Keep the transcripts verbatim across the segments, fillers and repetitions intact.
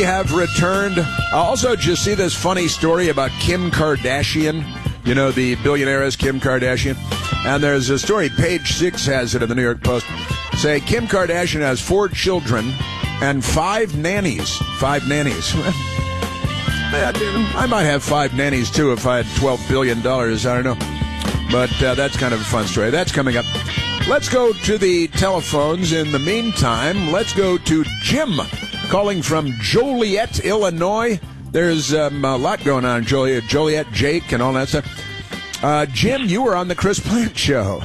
we have returned. Uh, also, did you see this funny story about Kim Kardashian? You know, the billionaire Kim Kardashian? And there's a story, page six has it in the New York Post. Say, Kim Kardashian has four children and five nannies. Five nannies. I might have five nannies, too, if I had twelve billion dollars. I don't know. But uh, that's kind of a fun story. That's coming up. Let's go to the telephones. In the meantime, let's go to Jim, calling from Joliet, Illinois. There's um, a lot going on, Joliet, Joliet, Jake, and all that stuff. Uh, Jim, you were on the Chris Plant Show.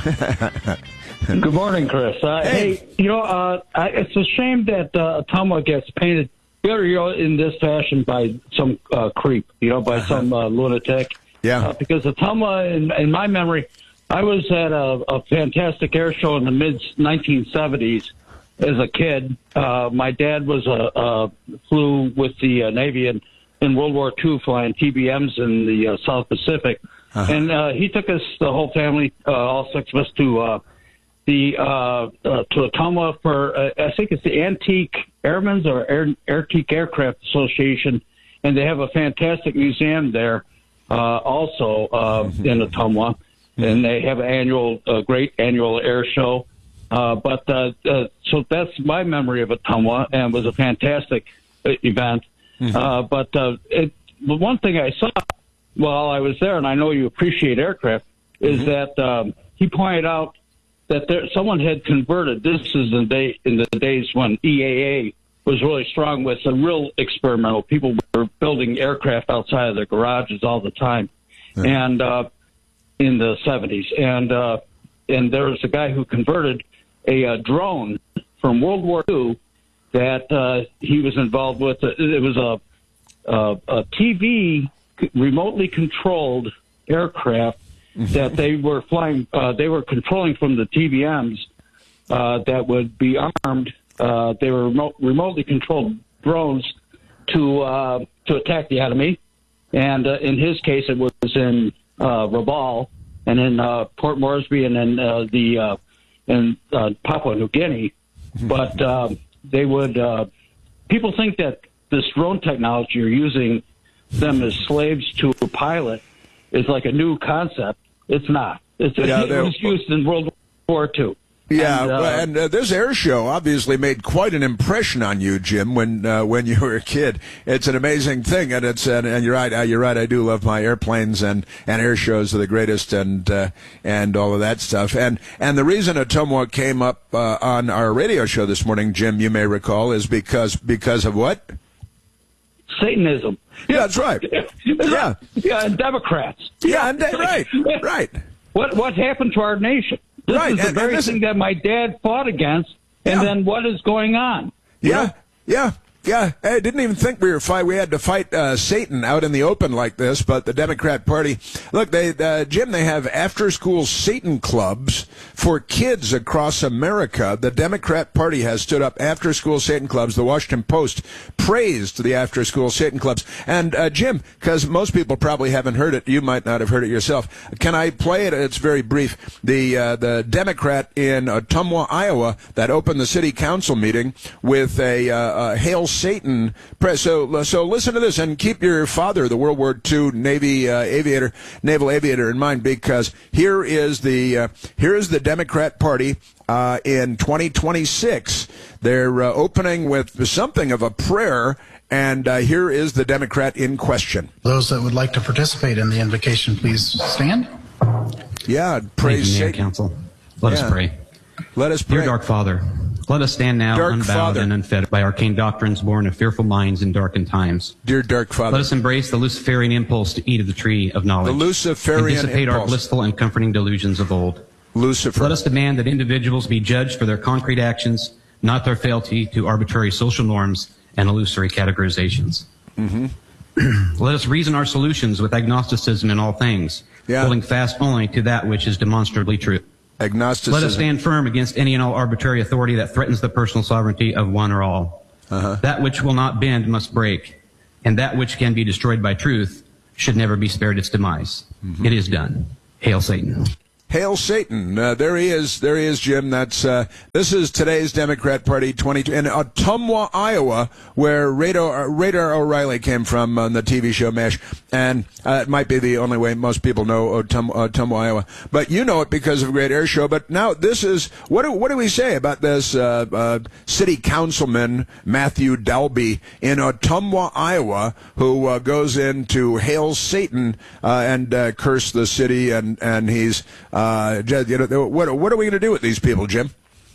Good morning, Chris. Uh, hey. hey, you know, uh, I, it's a shame that uh, Ottumwa gets painted, you know, in this fashion by some uh, creep, you know, by uh-huh. some uh, lunatic. Yeah. Uh, because Ottumwa, in, in my memory, I was at a, a fantastic air show in the mid nineteen seventies as a kid. Uh, my dad was a, a flew with the uh, Navy in, in World War Two, flying T B Ms in the uh, South Pacific. Uh-huh. And uh, he took us, the whole family, uh, all six of us, to uh, the uh, uh, to Ottumwa for, uh, I think it's the Antique Airmen's or Air, Antique Aircraft Association, and they have a fantastic museum there uh, also uh, mm-hmm. in Ottumwa. And they have an annual, uh, great annual air show. Uh, but, uh, uh, so that's my memory of Ottumwa, and it was a fantastic uh, event. Mm-hmm. Uh, but, uh, it, the one thing I saw while I was there, and I know you appreciate aircraft, is mm-hmm. that, um, he pointed out that there, someone had converted, this is in the, day, in the days when E A A was really strong with the real experimental. People were building aircraft outside of their garages all the time. Mm-hmm. And, uh, in the seventies, and uh, and there was a guy who converted a, a drone from World War Two that uh, he was involved with. It was a, a, a T V remotely controlled aircraft that they were flying. Uh, they were controlling from the T B Ms uh, that would be armed. Uh, they were remote, remotely controlled drones to uh, to attack the enemy, and uh, in his case, it was in Uh, Rabaul, and in uh, Port Moresby, and then uh, the uh, in uh, Papua New Guinea. But uh, they would uh, people think that this drone technology, or using them as slaves to a pilot, is like a new concept. It's not. It's yeah, it was used in World War Two. Yeah, and, uh, and uh, this air show obviously made quite an impression on you, Jim, when uh, when you were a kid. It's an amazing thing, and it's and, and you're right. Uh, you're right. I do love my airplanes, and, and air shows are the greatest, and uh, and all of that stuff. And and the reason Ottumwa came up uh, on our radio show this morning, Jim, you may recall, is because because of what? Satanism. Yeah, that's right. Yeah, yeah, and Democrats. Yeah, and de- right, right. What what happened to our nation? This right. is the and, very and thing that my dad fought against, and yeah. then what is going on? Yeah, know? yeah, yeah. I didn't even think we were fight. We had to fight uh, Satan out in the open like this, but the Democrat Party, look, they, uh, Jim, they have after-school Satan clubs for kids across America. The Democrat Party has stood up after-school Satan clubs. The Washington Post praised the after-school Satan clubs. And, uh, Jim, because most people probably haven't heard it, you might not have heard it yourself. Can I play it? It's very brief. The, uh, the Democrat in Ottumwa, Iowa, that opened the city council meeting with a, uh, a Hail Satan press. So, so listen to this, and keep your father, the World War Two Navy uh, aviator, naval aviator, in mind, because here is the uh, here is the Democrat Party uh, in twenty twenty-six. They're uh, opening with something of a prayer, and uh, here is the Democrat in question. Those that would like to participate in the invocation, please stand. Yeah, praise Thank you, Mayor Satan. Council. Let Yeah. us pray. Let us pray. Dear Dark Father, let us stand now Dark unbowed Father. and unfed by arcane doctrines born of fearful minds in darkened times. Dear Dark Father. Let us embrace the Luciferian impulse to eat of the tree of knowledge. The Luciferian and dissipate impulse. our blissful and comforting delusions of old. Lucifer. Let us demand that individuals be judged for their concrete actions, not their fealty to arbitrary social norms and illusory categorizations. Mm-hmm. Let us reason our solutions with agnosticism in all things, Yeah. holding fast only to that which is demonstrably true. Agnosticism. Let us stand firm against any and all arbitrary authority that threatens the personal sovereignty of one or all. Uh-huh. That which will not bend must break, and that which can be destroyed by truth should never be spared its demise. Mm-hmm. It is done. Hail Satan. Hail Satan! Uh, there he is. There he is, Jim. That's uh, this is today's Democrat Party twenty in Ottumwa, Iowa, where Radar, Radar O'Reilly came from on the T V show MASH, and uh, it might be the only way most people know Ottum, Ottumwa, Iowa. But you know it because of a great air show. But now this is what do what do we say about this uh, uh, city councilman Matthew Dalby in Ottumwa, Iowa, who uh, goes in to hail Satan uh, and uh, curse the city, and and he's Uh, you know, what, what are we going to do with these people, Jim?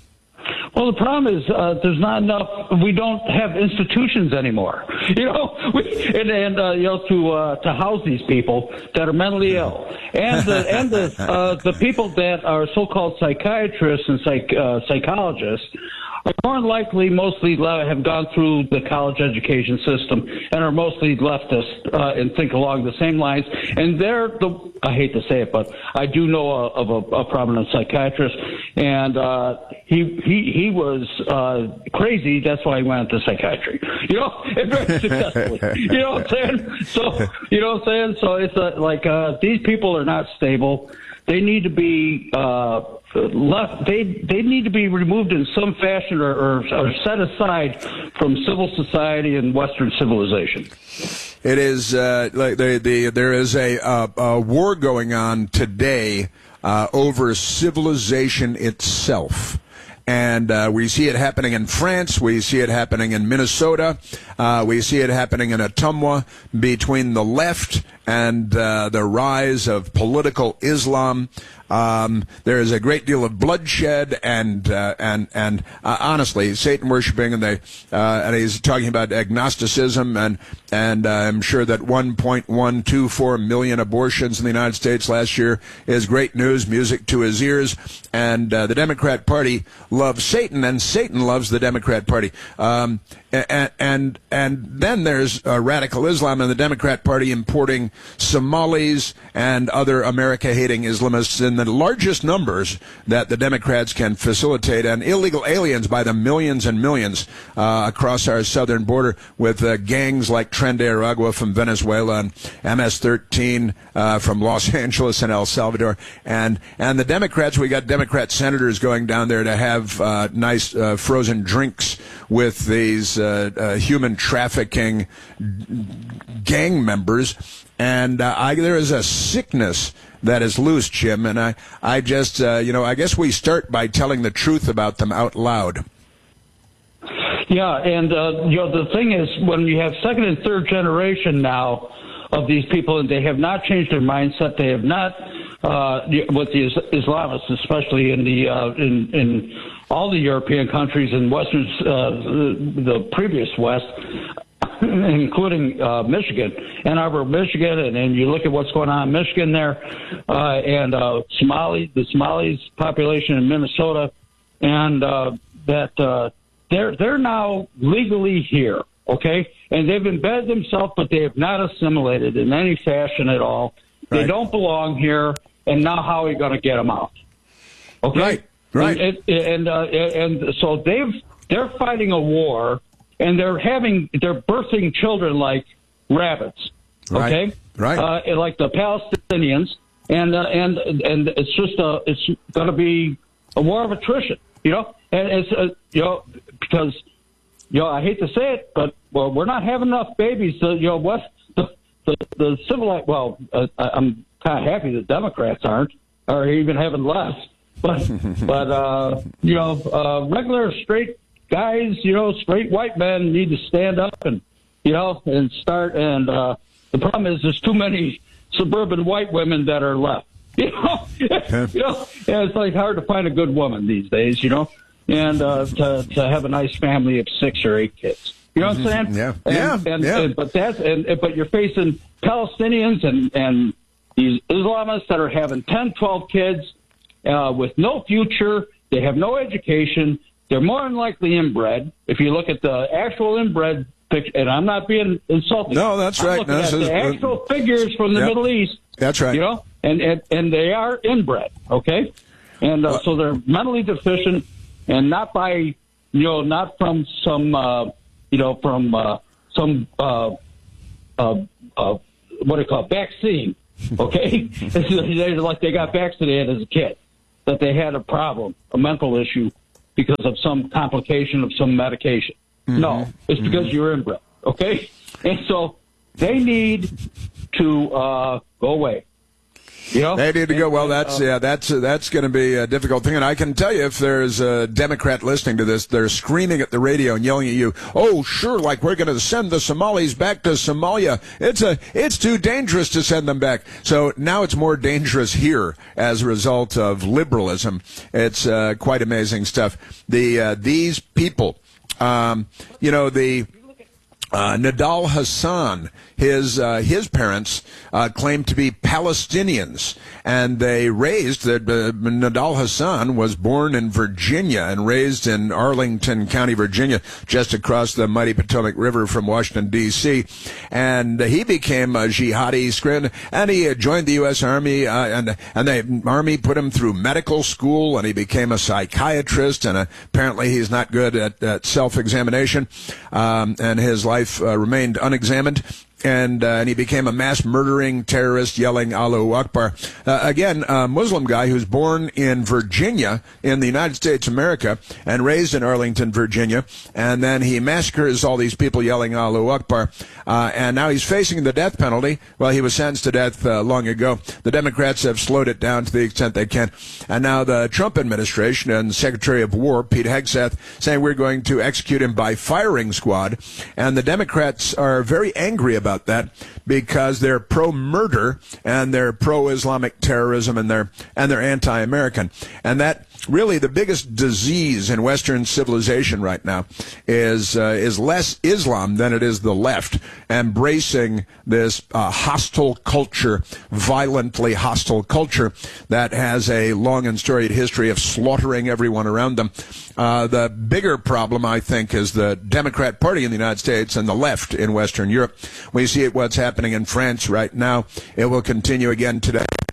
Well, the problem is uh, there's not enough. We don't have institutions anymore. You know, we, and, and uh, you know to uh, to house these people that are mentally ill, and the and the uh, the people that are so-called psychiatrists and psych, uh, psychologists. Are more than likely mostly have gone through the college education system and are mostly leftist uh, and think along the same lines. And they're the, I hate to say it, but I do know a, of a, a prominent psychiatrist, and uh, he he he was uh, crazy. That's why he went into psychiatry. You know, and very successfully. You know what I'm saying? So you know what I'm saying? So it's uh, like uh, these people are not stable. They need to be uh, left. They they need to be removed in some fashion, or, or, or set aside from civil society and Western civilization. It is uh, like the, the there is a, uh, a war going on today uh, over civilization itself. And uh, we see it happening in France. We see it happening in Minnesota. Uh, we see it happening in Ottumwa between the left and uh, the rise of political Islam. Um, there is a great deal of bloodshed, and uh, and and uh, honestly, Satan worshiping, and they uh, and he's talking about agnosticism, and and uh, I'm sure that one point one two four million abortions in the United States last year is great news, music to his ears. And uh, the Democrat Party loves Satan, and Satan loves the Democrat Party. Um, and and and then there's uh, radical Islam, and the Democrat Party importing Somalis and other America-hating Islamists in the largest numbers that the Democrats can facilitate, and illegal aliens by the millions and millions uh, across our southern border, with uh, gangs like Tren de Aragua from Venezuela and M S thirteen uh, from Los Angeles and El Salvador. And and the Democrats, we got Democrat senators going down there to have uh, nice uh, frozen drinks with these uh, uh, human trafficking gang members. And uh, I, there is a sickness that is loose, Jim, and I, I just, uh, you know, I guess we start by telling the truth about them out loud. Yeah, and, uh, you know, the thing is, when you have second and third generation now of these people, and they have not changed their mindset, they have not, uh, with the Islamists, especially in the, uh, in, in all the European countries and Western, uh, the, the previous West, including uh, Michigan, Ann Arbor, Michigan, and, and you look at what's going on in Michigan there, uh, and uh, Somali, the Somalis population in Minnesota, and uh, that uh, they're they're now legally here, okay, and they've embedded themselves, but they have not assimilated in any fashion at all. Right. They don't belong here, and now how are you going to get them out? Okay, right, right, and and, uh, and so they've they're fighting a war. And they're having, they're birthing children like rabbits, okay? Right. right. Uh, like the Palestinians, and uh, and and it's just a, it's going to be a war of attrition, you know. And it's uh, you know because you know I hate to say it, but well we're not having enough babies. So, you know what the the, the civilized. Well, uh, I'm kind of happy the Democrats aren't, or even having less. But but uh, you know uh, regular straight guys, you know, straight white men need to stand up and, you know, and start. And uh, the problem is there's too many suburban white women that are left. You know, you know, yeah, it's like hard to find a good woman these days, you know, and uh, to to have a nice family of six or eight kids. You know what I'm saying? Yeah, and, yeah, and, yeah. And, but that's and but you're facing Palestinians and and these Islamists that are having ten, twelve kids uh, with no future. They have no education. They're more than likely inbred. If you look at the actual inbred picture, and I'm not being insulting. No, that's I'm right. looking No, at this is, the actual figures from the yep. Middle East. That's right. You know, and and, and they are inbred. Okay, and uh, so they're mentally deficient, and not by you know not from some uh, you know from uh, some uh, uh, uh, what do you call it, vaccine. Okay? It's like they got vaccinated as a kid, that they had a problem, a mental issue, because of some complication of some medication. Mm-hmm. No, it's because mm-hmm. you're inbred. Okay? And so they need to uh, go away. You know? They need to go. Well, that's yeah, that's uh, that's going to be a difficult thing. And I can tell you, if there's a Democrat listening to this, they're screaming at the radio and yelling at you, "Oh, sure, like we're going to send the Somalis back to Somalia. It's a it's too dangerous to send them back." So now it's more dangerous here as a result of liberalism. It's uh, quite amazing stuff. The uh, these people, um, you know, the. Uh, Nadal Hassan, his uh, his parents uh, claimed to be Palestinians, and they raised that uh, Nadal Hassan was born in Virginia and raised in Arlington County, Virginia, just across the mighty Potomac River from Washington D C And he became a jihadi, and he uh, joined the U S Army, uh, and and the Army put him through medical school, and he became a psychiatrist. And apparently, he's not good at, at self-examination, um, and his life. Uh, remained unexamined, and, uh, and he became a mass murdering terrorist yelling Allahu Akbar. Uh, again, a Muslim guy who's born in Virginia in the United States of America and raised in Arlington, Virginia, and then he massacres all these people yelling Allahu Akbar, uh, and now he's facing the death penalty. Well, he was sentenced to death uh, long ago. The Democrats have slowed it down to the extent they can, and now the Trump administration and Secretary of War, Pete Hegseth, saying we're going to execute him by firing squad, and the Democrats are very angry about that because they're pro-murder and they're pro-Islamic terrorism and they're and they're anti-American. And that really the biggest disease in Western civilization right now is uh, is less Islam than it is the left embracing this uh, hostile culture, violently hostile culture that has a long and storied history of slaughtering everyone around them. Uh, the bigger problem, I think, is the Democrat Party in the United States and the left in Western Europe. We see it, what's happening in France right now. It will continue again today.